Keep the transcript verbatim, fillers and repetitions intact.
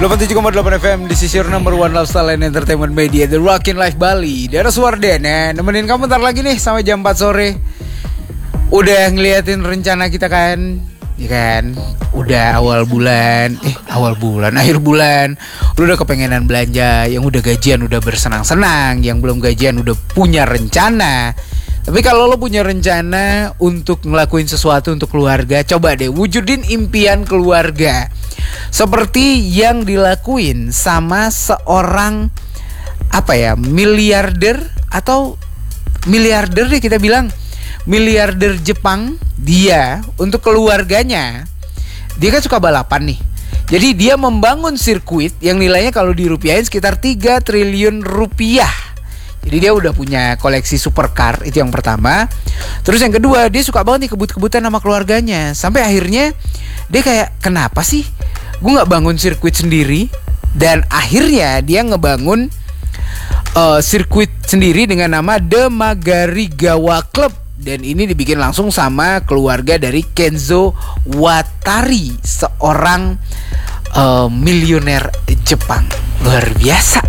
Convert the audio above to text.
delapan puluh tujuh koma delapan F M di sisi number one lifestyle and entertainment media The Rockin' Life Bali. Daerah Suwardana nemenin kamu ntar lagi nih sampai jam empat sore. Udah ngeliatin rencana kita kan? Ya kan? Udah awal bulan, eh awal bulan, akhir bulan. Udah kepengenan belanja, yang udah gajian udah bersenang-senang, yang belum gajian udah punya rencana. Tapi kalau lo punya rencana untuk ngelakuin sesuatu untuk keluarga, coba deh wujudin impian keluarga. Seperti yang dilakuin sama seorang apa ya, miliarder atau miliarder deh kita bilang, miliarder Jepang. Dia untuk keluarganya, dia kan suka balapan nih. Jadi dia membangun sirkuit yang nilainya kalau dirupiahin sekitar tiga triliun rupiah. Jadi dia udah punya koleksi supercar, itu yang pertama. Terus yang kedua, dia suka banget nih kebut-kebutan sama keluarganya. Sampai akhirnya dia kayak, kenapa sih gue gak bangun sirkuit sendiri? Dan akhirnya dia ngebangun uh, sirkuit sendiri dengan nama The Magarigawa Club. Dan ini dibikin langsung sama keluarga dari Kenzo Watari, seorang uh, miliuner Jepang. Luar biasa.